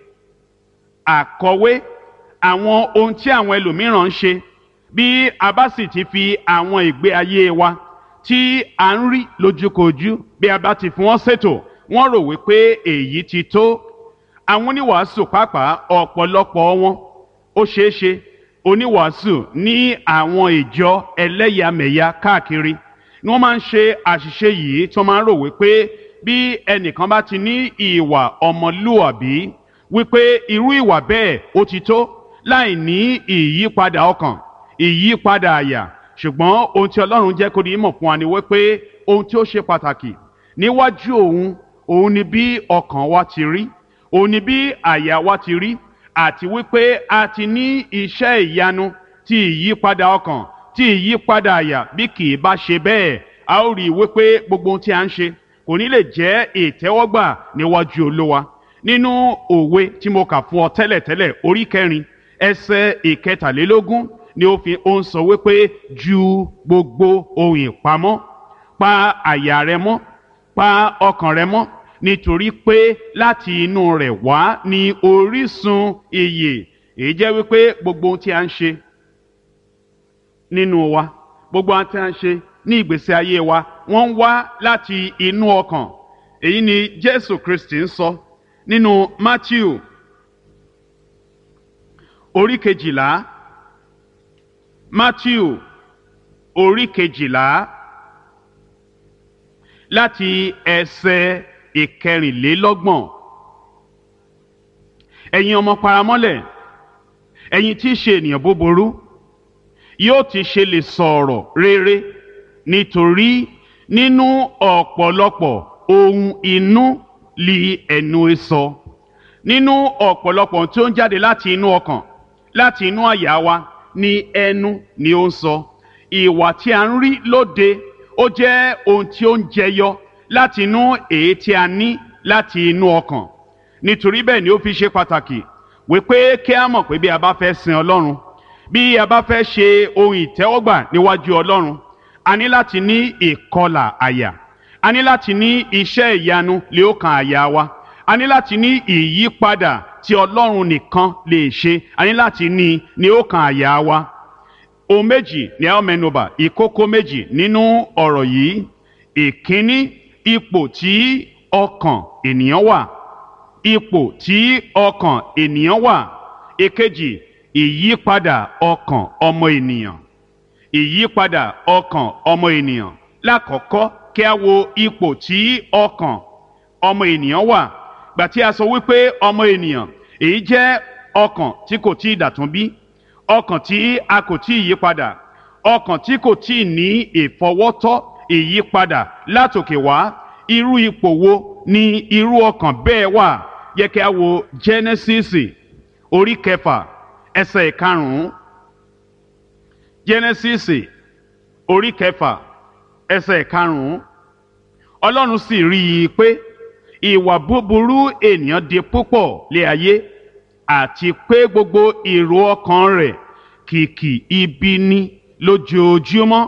àkọwé àwọn ohun tí àwọn ẹlòmíràn ń ṣe, bí a bá sì ti fi àwọn ìgbé ayé wa tí a ń rí lójúkojú, bí a bá ti fi wọ́n ṣètò, wọ́n rò wípé èyí ti tó. Àwọn oníwàásù pàápàá ọ̀pọ̀lọpọ̀ wọn, ó ṣeé ṣe oníwàásù ní àwọn ìjọ ẹlẹ́yàmẹ̀yà káàkiri ni wọ́n máa ń ṣe àṣìṣe yìí, tí wọ́n máa ń rò wípé bí ẹnìkan bá ti ní ìwà ọmọlúwàbí, wípé irú ìwà bẹ́ẹ̀ ó ti tó, láì ní ìyípadà ọkàn, ìyípadà àyà. Ṣùgbọ́n ohun tí Ọlọ́run jẹ́ kó di mọ̀ fún wa ni wípé ohun tí ó ṣe pàtàkì níwájú òun ni bí ọkàn wa ti rí, òun ni bí àyà wa ti rí, àti wípé a ti ní iṣẹ́ ìyanu ti ìyípadà ọkàn, ti ìyípadà àyà. Bí kì í bá ṣe bẹ́ẹ̀, a ó rí i wípé gbogbo ohun tí a ń ṣe kò ní lè jẹ́ ìtẹ́wọ́gbà níwájú Olúwa. Nínú òwe tí mo kà fún ọ tẹ́lẹ̀tẹ́lẹ̀, orí 4 ẹsẹ̀ 13 ni ó ń sọ wípé ju gbogbo ohun ìpamọ́ pa àyà rẹ mọ́, pa ọkàn rẹ mọ́, nítorí pé láti inú rẹ̀ wá ní orísun ìyè. Èyí jẹ́ wípé gbogbo ohun tí a ń ṣe nínú wa, gbogbo ohun tí a ń ṣe ní ìgbésí ayé wa, wọ́n ń wá láti inú ọkàn. Èyí ni Jésù Kristi ń sọ nínú Mátíù orí 12, Mátíù orí 12 láti ẹsẹ̀ 24. Ẹ̀yin ọmọ paramọ́lẹ̀, ẹ̀yin tí í ṣe ènìyàn búburú, yóò ti ṣe lè sọ̀rọ̀ rere, nítorí nínú ọ̀pọ̀lọpọ̀ ohun inú li ẹnu sọ. Nínú ọ̀pọ̀lọpọ̀ tí ó ń jáde láti inú ọkàn, láti inú àyà wa, ni ẹnu ni ó ń sọ. Ìwà tí a ń rí lóde ó jẹ́ ohun tí ó ń jẹyọ láti inú èyí tí a ní láti inú ọkàn. Nítorí bẹ́ẹ̀ ni ó fi ṣe pàtàkì wípé kí a mọ̀ pé bí a bá fẹ́ sin Ọlọ́run, bí a bá fẹ́ ṣe ohun ìtẹ́wọ́gbà níwájú Ọlọ́run, a ní láti ní ìkọlà àyà, a ní láti ní iṣẹ́ ìyanu lé ọkàn àyà wa, a ní láti ní ìyípadà tí Ọlọ́run nìkan lè ṣe, a ní láti ní ọkàn àyà wa. Ohun méjì ni a ó mẹ́nubà, ìkókó méjì nínú ọ̀rọ̀ yìí. Ìkíní, ipò tí ọkàn ènìyàn wà, ipò tí ọkàn ènìyàn wà. Èkejì, ìyípadà ọkàn ọmọ ènìyàn, ìyípadà ọkàn ọmọ ènìyàn. Lákọ̀ọ́kọ́, kí a wo ipò tí ọkàn ọmọ ènìyàn wà. Gbà tí a sọ wípé ọmọ ènìyàn, èyí jẹ́ ọkàn tí kò tí ì dàtún bí, ọkàn tí a kò tí ì yípadà, ọkàn tí kò tí ì ní ìfọwọ́tọ́ ìyípadà látòkè wá. Irú ipò wo ni irú ọkàn bẹ́ẹ̀ wà? Yẹ kí a wo Jẹ́nẹ́sísì orí 6 ẹsẹ̀ 5. Jẹ́nẹ́sísì orí 6 ẹsẹ̀ 5. Ọlọ́run sì rí i pé ìwà búburú ènìyàn di púpọ̀ lé ayé, àti pé gbogbo èrò ọkàn rẹ̀ kìkì ibi ni lójoojúmọ́.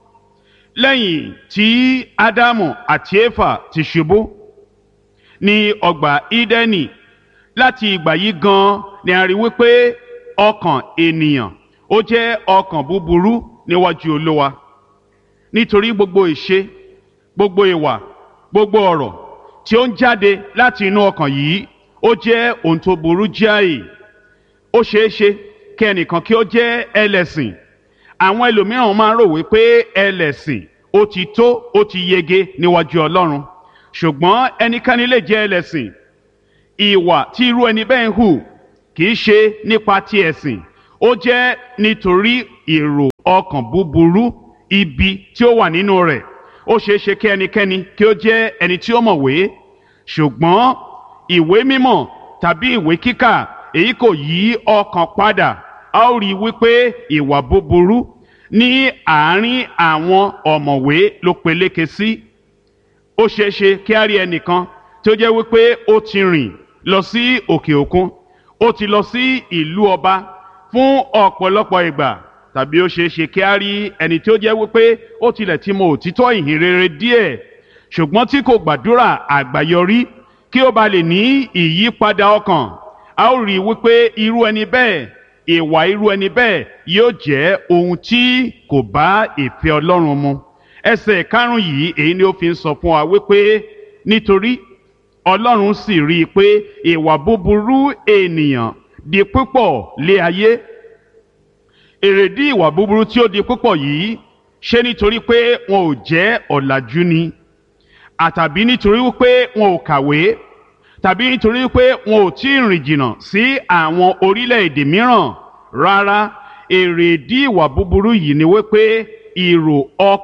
Lẹ́yìn tí Ádámù àti Éfà ti ṣubú ní ọgbà Ídẹ́nì, láti ìgbà yìí gan ni a rí wípé ọkàn ènìyàn ó jẹ́ ọkàn búburú níwájú Olúwa. Nítorí gbogbo ìṣe, gbogbo ìwà, gbogbo ọ̀rọ̀ tí ó ń jáde láti inú ọkàn yìí, ó jẹ́ ohun tó burú jáì. Ó ṣeé ṣe kí ẹnìkan kí ó jẹ́ ẹlẹ́sìn. Àwọn ẹlòmíràn máa ń rò wípé ẹlẹ́sìn ó ti tó, ó ti yege níwájú Ọlọ́run. Ṣùgbọ́n ẹnikẹ́ni lè jẹ́ ẹlẹ́sìn. Ìwà tí irú ẹni bẹ́ẹ̀ ń hù kì í ṣe nípa ti ẹ̀sìn, ó jẹ́ nítorí èrò ọkàn búburú ibi tí ó wà nínú rẹ̀. Ó ṣeé ṣe kí ẹnikẹ́ni kí ó jẹ́ ẹni tí ó mọ̀wé, ṣùgbọ́n ìwé mímọ́ tàbí ìwé kíkà èyí kò yí ọkàn padà. A ó rí i wípé ìwà búburú ní àárín àwọn ọ̀mọ̀wé ló peléke sí. Ó ṣeé ṣe kí a rí ẹnìkan tí ó jẹ́ wípé ó ti rìn lọ sí òkè òkun, ó ti lọ sí ìlú ọba fún ọ̀pọ̀lọpọ̀ ìgbà, tàbí ó ṣeé ṣe kí a rí ẹni tí ó jẹ́ wípé ó tilẹ̀ ti mọ òtítọ́ ìhìn rere díẹ̀, ṣùgbọ́n tí kò gbàdúrà àgbáyọrí kí ó ba lè ní ìyípadà ọkàn. A ó rí i wípé irú ẹni bẹ́ẹ̀, ìwà irú ẹni bẹ́ẹ̀ yóò jẹ́ ohun tí kò bá ìfẹ́ Ọlọ́run mu. Ẹsẹ̀ 5 yìí èyí ni ó fi ń sọ fún wa wípé nítorí Ọlọ́run sì rí i pé ìwà búburú ènìyàn di púpọ̀ lé ayé. Èrèdí ìwà búburú tí ó di púpọ̀ yìí, ṣé nítorí pé wọn ò jẹ́ ọ̀làjú ni, àtàbí nítorí wípé wọn ò kàwé, tàbí nítorí wípé wọn ò tí ì rìn jìnnà sí àwọn orílẹ̀-èdè mìíràn? Rárá, èrèdí ìwà búburú yìí ni wípé èrò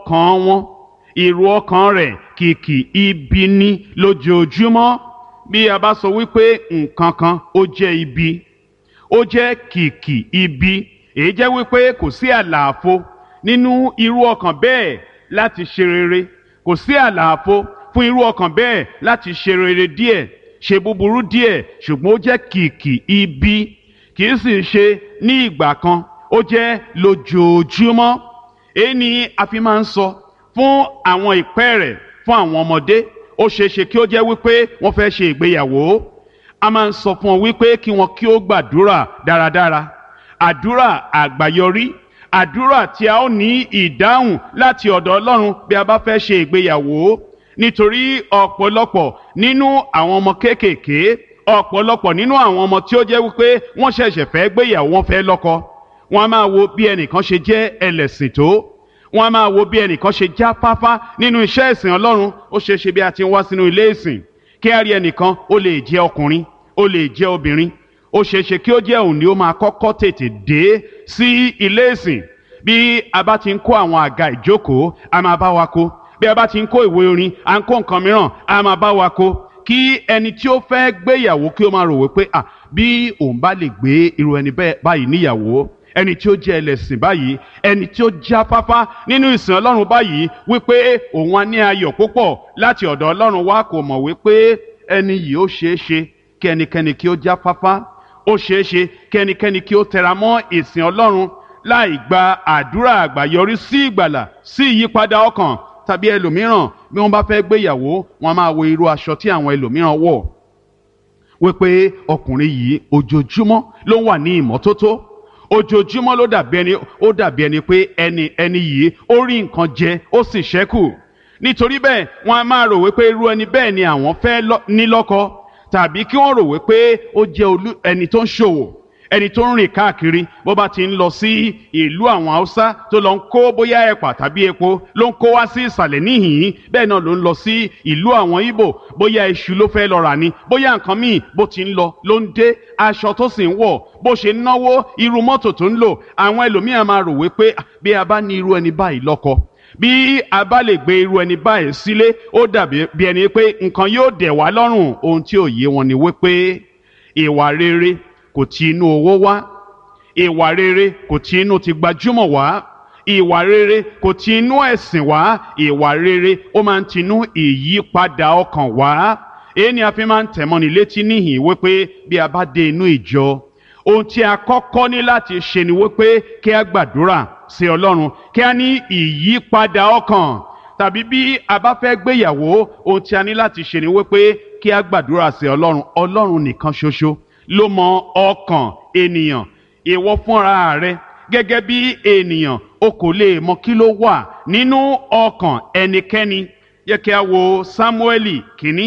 ọkàn rẹ̀ kìkì ibi ní lójoojúmọ́. Bí a bá sọ wípé nǹkan kan ó jẹ́ ibi, ó jẹ́ kìkì ibi, èyí jẹ́ wípé kò sí àlàfo nínú irú ọkàn bẹ́ẹ̀ láti ṣe rere, kò sí àlàfo fún irú ọkàn bẹ́ẹ̀ láti ṣe rere díẹ̀, ṣe búburú díẹ̀, ṣùgbọ́n ó jẹ́ kìkì ibi, kì í sì ṣe ní ìgbà kan, ó jẹ́ lójoojúmọ́. Èyí ni a fi máa ń sọ fún àwọn ìpẹ́ẹ̀rẹ̀, fún àwọn ọmọdé. Ó ṣeé ṣe kí ó jẹ́ wípé wọ́n fẹ́ ṣe ìgbéyàwó. A máa ń sọ fún wọn wípé kí wọn kí ó gbàdúrà dáradára, àdúrà àgbáyọrí, àdúrà tí a ó ní ìdáhùn láti ọ̀dọ̀ Ọlọ́run bí a bá fẹ́ ṣe ìgbéyàwó. Nítorí ọ̀pọ̀lọpọ̀ nínú àwọn ọmọ kéékèèké, ọ̀pọ̀lọpọ̀ nínú àwọn ọmọ tí ó jẹ́ wípé wọ́n ṣẹ̀ṣẹ̀ fẹ́ gbéyàwó, wọ́n fẹ́ lọ́kọ, wọ́n á máa wo bí ẹnìkan ṣe jẹ́ ẹlẹ́sìn tó, wọ́n á máa wo bí ẹnìkan ṣe jáfáfá nínú iṣẹ́ ìsìn Ọlọ́run. Ó ṣeé ṣe bí a ti ń wá sínú ilé ìsìn kí a rí ẹnìkan, ó lè jẹ́ ọkùnrin, ó lè jẹ́ obìnrin, ó ṣeé ṣe kí ó jẹ́ òun ni ó máa kọ́kọ́ tètè dé sí ilé ìsìn. Bí a bá ti ń kó àwọn àga ìjókòó, a máa bá wa kó. Bí a bá ti ń kó ìwé orin, à ń kó nǹkan mìíràn, a máa bá wa kó. Kí ẹni tí ó fẹ́ gbéyàwó kí ó máa rò wípé bí òun bá lè gbé irú ẹni báyìí níyàwó, ẹni tí ó jẹ́ ẹlẹ́sìn báyìí, ẹni tí ó jáfáfá nínú ìsìn Ọlọ́run báyìí, wípé òun á ní ayọ̀ púpọ̀ láti ọ̀dọ̀ Ọlọ́run wá. Kò mọ̀ wípé ẹni yìí ó ṣeé ṣe kí ẹnikẹ́ni kí ó jáfáfá, ó ṣeé ṣe kí ẹnikẹ́ni kí ó tẹra mọ́ ìsìn Ọlọ́run láì gba àdúrà àgbáyọrí sí ìgbàlà, sí ìyípadà ọkàn. Tàbí ẹlòmíràn bí wọ́n bá fẹ́ gbéyàwó, wọ́n máa wo irú aṣọ tí àwọn ẹlòmíràn wọ̀, wípé ọkùnrin yìí ojoojúmọ́ ló wà ní ìmọ́tótó, ojoojúmọ́ ló dàbí ẹni pé ẹni yìí ó rí nǹkan jẹ ó sì ṣẹ́kù. Nítorí bẹ́ẹ̀ wọ́n á máa rò wípé irú ẹni bẹ́ẹ̀ ni àwọn fẹ́ ní lọ́kọ, tàbí kí wọ́n rò wípé ó jẹ́ ẹni tó ń ṣòwò, ẹni tó ń rìn káàkiri. Bó bá ti ń lọ sí ìlú àwọn Haúsá tó lọ ń kó bóyá ẹ̀pà tàbí epo ló ń kó wá sí ìsàlẹ̀ níhìn-ín, bẹ́ẹ̀ náà ló ń lọ sí ìlú àwọn Ìgbò, bóyá iṣu ló fẹ́ lọ rà ni, bóyá nǹkan míì. Bó ti ń lọ ló ń dé, aṣọ tó sì ń wọ̀, bó ṣe ń náwó, irú mọ́tò tó ń lò. Àwọn ẹlòmíràn máa rò wípé bí a bá ní irú ẹni báyìí lọ́kọ, bí a bá lè gbé irú ẹni báyìí sílé, ó dàbí bí ẹni pé nǹkan yóò dẹ̀ wá lọ́rùn. Ohun tí ò yé wọn ni wípé ìwà rere kò ti inú owó wá, ìwà rere kò ti inú ti gbajúmọ̀ wá, ìwà rere kò ti inú ẹ̀sìn wá. Ìwà rere ó máa ń tinú ìyípadà ọkàn wá. Èyí ni a fi máa ń tẹ̀mọ́ni létí níhìn wípé bí a bá dé inú ìjọ, ohun tí a kọ́kọ́ ní láti ṣe ni wípé kí a gbàdúrà sí Ọlọ́run, kí a ní ìyípadà ọkàn. Tàbí bí a bá fẹ́ gbéyàwó, ohun tí a ní láti ṣe ni wípé kí a gbàdúrà sí Ọlọ́run. Ọlọ́run nìkan ṣoṣo ló mọ ọkàn ènìyàn. Ìwọ fúnra rẹ gẹ́gẹ́ bí ènìyàn, o kò lè mọ kí ló wà nínú ọkàn ẹnikẹ́ni. Yẹ kí a wo Sámúẹ́lì kínní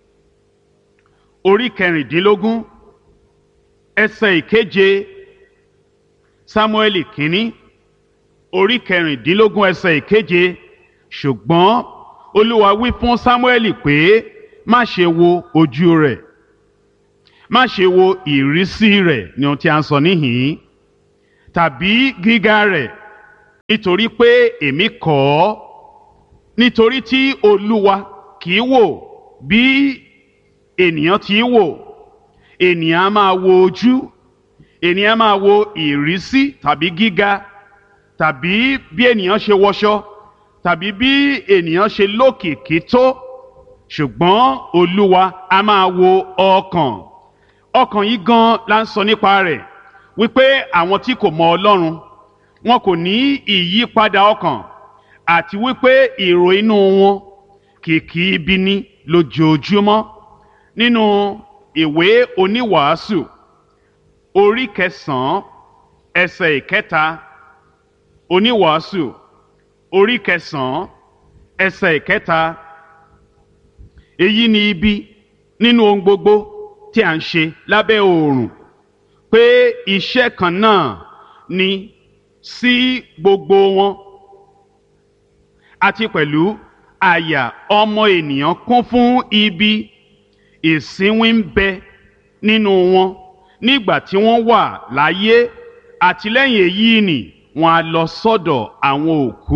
orí 16 ẹsẹ̀ 7. Sámúẹ́lì kínní orí 16 ẹsẹ̀ 7. Ṣùgbọ́n Olúwa wí fún Sámúẹ́lì pé má ṣe wo ojú rẹ̀, má ṣe wo ìrísí rẹ̀ ní ohun tí a ń sọ níhìn-ín tàbí gíga rẹ̀, nítorí pé èmi kọ̀ ọ́. Nítorí tí Olúwa kì í wò bí ènìyàn ti í wò. Ènìyàn á máa wo ojú, ènìyàn á máa wo ìrísí tàbí gíga, tàbí bí ènìyàn ṣe wọṣọ, tàbí bí ènìyàn ṣe lókìkí tó. Ṣùgbọ́n Olúwa á máa wo ọkàn. Ọkàn yìí gan la ń sọ nípa rẹ̀, wípé àwọn tí kò mọ Ọlọ́run wọn kò ní ìyípadà ọkàn, àti wípé èrò inú wọn kìkì ibi ni lójoojúmọ́. Nínú ìwé oníwàásù orí 9 ẹsẹ̀ 3, oníwàásù orí 9 ẹsẹ̀ 3, èyí ni ibi nínú ohun gbogbo tí a ń ṣe lábẹ́ oòrùn, pé iṣẹ́ kan náà ni sí gbogbo wọn, àti pẹ̀lú àyà ọmọ ènìyàn kún fún ibi. Ìsínwín ń bẹ nínú wọn nígbà tí wọ́n wà láyé, àti lẹ́yìn èyí ni wọ́n á lọ sọ́dọ̀ àwọn òkú.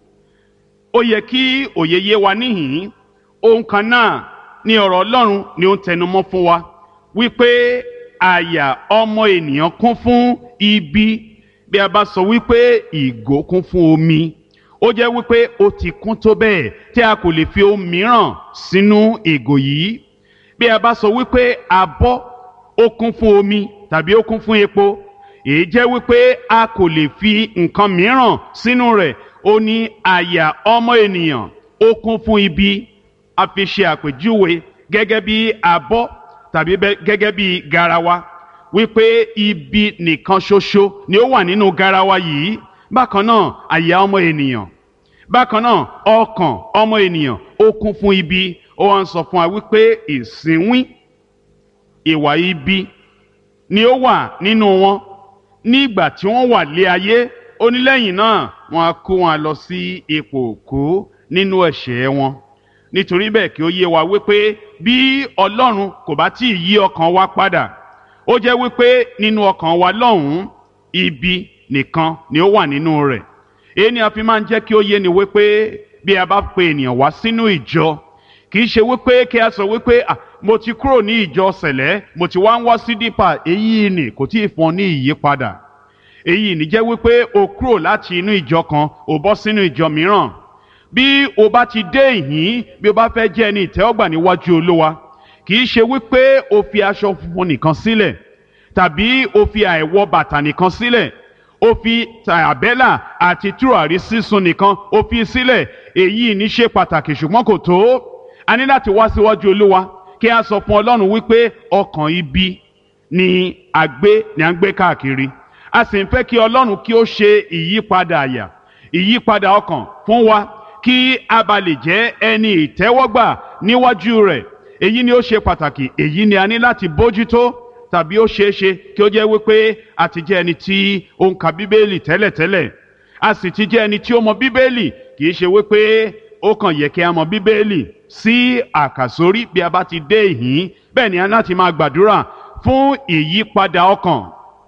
Ó yẹ kí òye yé wa níhìn-ín. Ohun kan náà ni ọ̀rọ̀ Ọlọ́run ni ó ń tẹnumọ́ fún wa, wípé àyà ọmọ ènìyàn kún fún ibi. Bí a bá sọ wípé ìgò kún fún omi, ó jẹ́ wípé ó ti kún tó bẹ́ẹ̀ tí a kò lè fi ohun mìíràn sínú ìgò yìí. Bí a bá sọ wípé abọ́ ó kún fún omi tàbí ó kún fún epo, èyí jẹ́ wípé a kò lè fi nǹkan mìíràn sínú rẹ̀. Ó ní àyà ọmọ ènìyàn ó kún fún ibi. A fi ṣe àpèjúwe gẹ́gẹ́ bí abọ́ tàbí gẹ́gẹ́ bí garawa, wípé ibi nìkan ṣoṣo ni ó wà nínú garawa yìí. Bákan náà àyà ọmọ ènìyàn, bákan náà ọkàn ọmọ ènìyàn ó kún fún ibi. Ó wá ń sọ fún wa wípé ìsínwín, ìwà ibi ni ó wà nínú wọn nígbà tí wọ́n wà lé ayé. Ó ní lẹ́yìn náà wọ́n á kó wọn lọ sí ipò òkú nínú ẹ̀ṣẹ̀ wọn. Nítorí bẹ́ẹ̀ kí ó yé wa wípé bí Ọlọ́run kò bá tí ì yí ọkàn wa padà, ó jẹ́ wípé nínú ọkàn wa lọ́hùn-ún ibi nìkan ni ó wà nínú rẹ̀. Èyí ni a fi máa ń jẹ́ kí ó yé ni wípé bí a bá pe ènìyàn wá sínú ìjọ, kì í ṣe wípé kí a sọ wípé mo ti kúrò ní ìjọ sẹ̀lẹ́, mo ti wá ń wá sí dípà. Èyí ni kò tí ì fún ọ ní ìyípadà. Èyí ni jẹ́ wípé o kúrò láti inú ìjọ kan o bọ́ sínú ìjọ mìíràn. Bí o bá ti dé ìhín, bí o bá fẹ́ jẹ́ ẹni ìtẹ́wọ́gbà níwájú Olúwa, kì í ṣe wípé o fi aṣọ funfun nìkan sílẹ̀, tàbí o fi àìwọ bàtà nìkan sílẹ̀, o fi àbẹ́là àti tùràrí sísun nìkan o fi sílẹ̀. Èyí ní ṣe pàtàkì ṣùgbọ́n kò tó. A ní láti wá síwájú Olúwa kí a sọ fún Ọlọ́run wípé ọkàn ibi ni à ń gbé káàkiri. A sì ń fẹ́ kí Ọlọ́run kí ó ṣe ìyípadà àyà, ìyípadà ọkàn fún wa, kí a bá lè jẹ́ ẹni ìtẹ́wọ́gbà níwájú rẹ̀. Èyí ni ó ṣe pàtàkì. Èyí ni a ní láti bójútó. Tàbí ó ṣeé ṣe kí ó jẹ́ wípé a ti jẹ́ ẹni tí ó ń ka Bíbélì tẹ́lẹ̀tẹ́lẹ̀, a sì ti jẹ́ ẹni tí ó mọ Bíbélì. Kì í ṣe wípé ó kàn yẹ kí a mọ Bíbélì sí àkàsórí bí a bá ti dé ìhín. Bẹ́ẹ̀ ni a láti máa gbàdúrà fún ìyípadà ọkàn,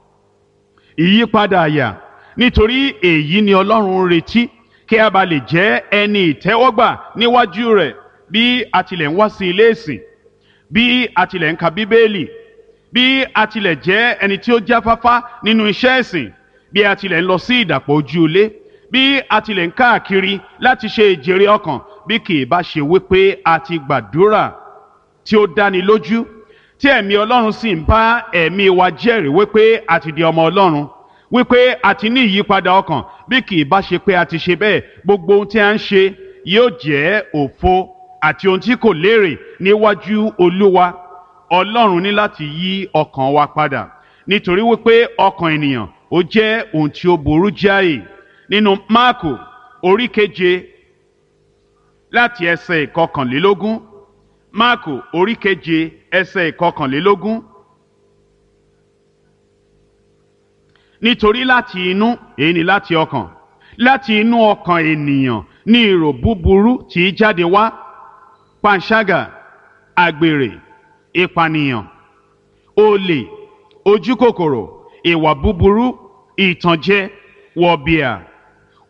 ìyípadà àyà, nítorí èyí ni Ọlọ́run ń retí, kí a bá lè jẹ́ ẹni ìtẹ́wọ́gbà níwájú rẹ̀. Bí a tilẹ̀ ń wá sí ilé ìsìn, bí a tilẹ̀ ń ka Bíbélì, bí a tilẹ̀ jẹ́ ẹni tí ó jáfáfá nínú iṣẹ́ ìsìn, bí a tilẹ̀ ń lọ sí ìdàpọ̀ ojú ilé, bí a tilẹ̀ ń káàkiri láti ṣe ìjèrè ọkàn, bí kì í bá ṣe wípé a ti gbàdúrà tí ó dáni lójú, tí ẹ̀mí Ọlọ́run sì ń bá ẹ̀mí wa jẹ́rìí wípé a ti di ọmọ Ọlọ́run, wípé a ti ní ìyípadà ọkàn, bí kì í bá ṣe pé a ti ṣe bẹ́ẹ̀, gbogbo ohun tí a ń ṣe yóò jẹ́ òfo àti ohun tí kò lérè níwájú Olúwa. Ọlọ́run ní láti yí ọkàn wa padà, nítorí wípé ọkàn ènìyàn ó jẹ́ ohun tí ó burú jáì. Nínú Máàkù orí 7 láti ẹsẹ̀ 21, Máàkù orí 7 ẹsẹ̀ 21. Nítorí láti inú, èyí ni láti inú ọkàn ènìyàn ní èrò búburú tí í jáde wá: panṣágà, àgbèrè, ìpànìyàn, olè, ojúkòkòrò, ìwà búburú, ìtànjẹ, wọ̀bìà,